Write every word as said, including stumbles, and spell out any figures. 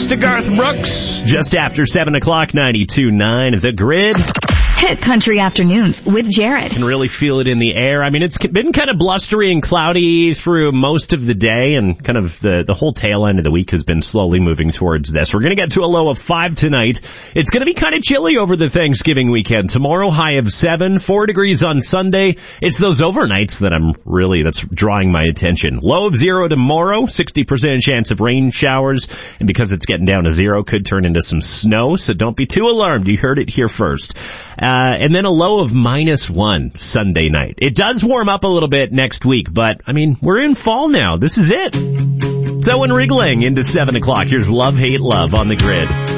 thanks to Garth Brooks. Just after seven o'clock, ninety-two point nine The Grid. Hit Country Afternoons with Jared. Can really feel it in the air. I mean, it's been kind of blustery and cloudy through most of the day, and kind of the, the whole tail end of the week has been slowly moving towards this. We're going to get to a low of five tonight. It's going to be kind of chilly over the Thanksgiving weekend. Tomorrow, high of seven, four degrees on Sunday. It's those overnights that I'm really, that's drawing my attention. Low of zero tomorrow, sixty percent chance of rain showers, and because it's getting down to zero, could turn into some snow, so don't be too alarmed. You heard it here first. Uh, and then a low of minus one Sunday night. It does warm up a little bit next week, but, I mean, we're in fall now. This is it. So, when wriggling into seven o'clock, here's Love, Hate, Love on The Grid.